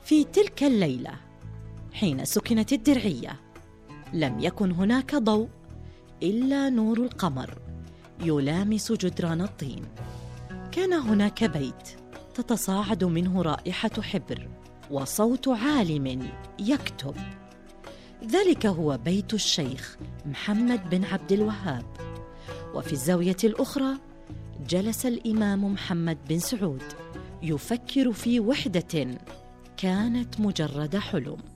في تلك الليلة حين سكنت الدرعية لم يكن هناك ضوء إلا نور القمر يلامس جدران الطين. كان هناك بيت تتصاعد منه رائحة حبر وصوت عالم يكتب. ذلك هو بيت الشيخ محمد بن عبد الوهاب. وفي الزاوية الأخرى جلس الإمام محمد بن سعود يفكر في وحدة كانت مجرد حلم.